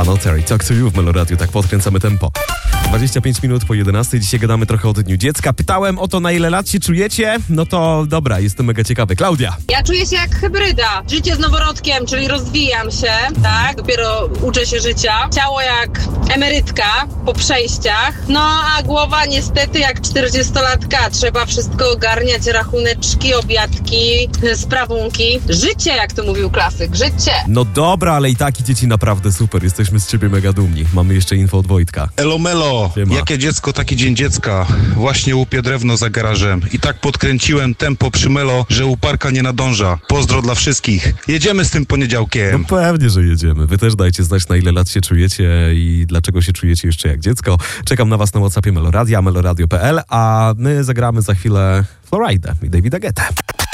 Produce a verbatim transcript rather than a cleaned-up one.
Lana Terry, Talk to You w Meloradiu, tak podkręcamy tempo. dwadzieścia pięć minut po jedenastej, dzisiaj gadamy trochę o Dniu Dziecka. Pytałem o to, na ile lat się czujecie? No to dobra, jestem mega ciekawy. Klaudia. Ja czuję się jak hybryda. Życie z noworodkiem, czyli rozwijam się, tak? Dopiero uczę się życia. Ciało jak emerytka po przejściach. No a głowa niestety jak czterdziestolatka. Trzeba wszystko ogarniać, rachuneczki, obiadki, sprawunki. Życie, jak to mówił klasyk, życie. No dobra, ale i tak idzie ci naprawdę super. Jesteśmy z ciebie mega dumni. Mamy jeszcze info od Wojtka. Elo melo, Siema. jakie dziecko, taki dzień dziecka. Właśnie łupię drewno za garażem. I tak podkręciłem tempo przy melo, że uparka nie nadąża. Pozdro dla wszystkich. Jedziemy z tym poniedziałkiem. No pewnie, że jedziemy. Wy też dajcie znać, na ile lat się czujecie i dlaczego się czujecie jeszcze jak dziecko. Czekam na was na WhatsAppie Meloradia, meloradio kropka p l, a my zagramy za chwilę Florida i Davida Guetta.